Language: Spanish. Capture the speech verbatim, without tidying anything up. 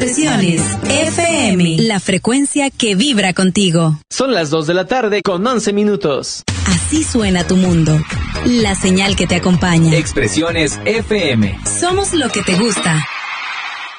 Expresiones F M, la frecuencia que vibra contigo. Son las dos de la tarde con once minutos. Así suena tu mundo. La señal que te acompaña. Expresiones F M. Somos lo que te gusta.